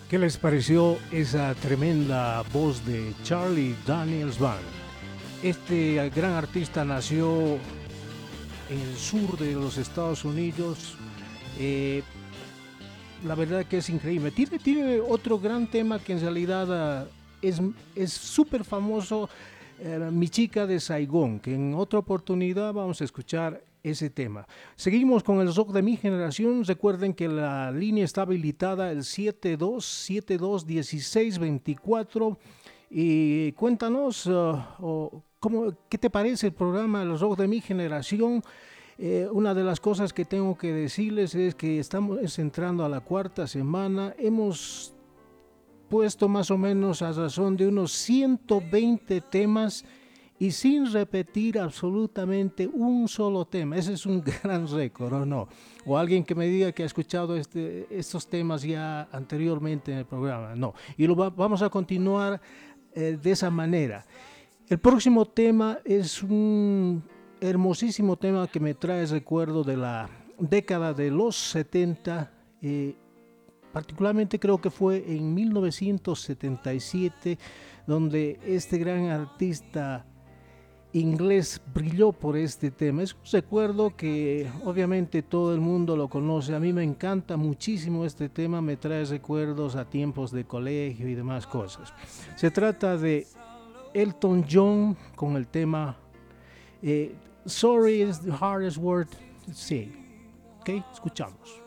¿Qué les pareció esa tremenda voz de Charlie Daniels Band? Este gran artista nació en el sur de los Estados Unidos. Eh, la verdad que es increíble. Tiene otro gran tema que en realidad es súper famoso, Mi chica de Saigón, que en otra oportunidad vamos a escuchar ese tema. Seguimos con el rock de mi generación. Recuerden que la línea está habilitada el 72721624 y cuéntanos ¿qué te parece el programa El rock de mi generación? Una de las cosas que tengo que decirles es que estamos entrando a la cuarta semana. Hemos puesto más o menos a razón de unos 120 temas y sin repetir absolutamente un solo tema. Ese es un gran récord, ¿o no? O alguien que me diga que ha escuchado estos temas ya anteriormente en el programa. No. Y vamos a continuar de esa manera. El próximo tema es un hermosísimo tema que me trae recuerdo de la década de los 70. Particularmente creo que fue en 1977 donde este gran artista inglés brilló por este tema. Es un recuerdo que obviamente todo el mundo lo conoce. A mí me encanta muchísimo este tema, me trae recuerdos a tiempos de colegio y demás cosas. Se trata de Elton John con el tema Sorry is the hardest word to say. Ok, escuchamos.